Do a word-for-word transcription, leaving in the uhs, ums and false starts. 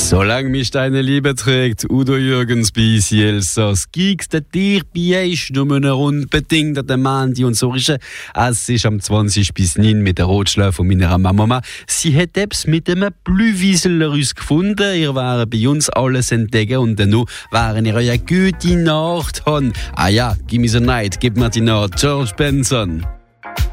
Solange mich deine Liebe trägt, Udo Jürgens bis Elsass. Gigs der dir bei ist nur eine unbedingt der Mandi und so ist es ist am zwanzig bis neun mit der Rotschlaf von meiner Mama. Sie hat etwas mit einem Blühwiesel gefunden. Ihr waren bei uns alles entdecken und dann waren ihr ja gute Nacht haben. Ah ja, gib mir so Neid, gib mir die Nacht, George Benson.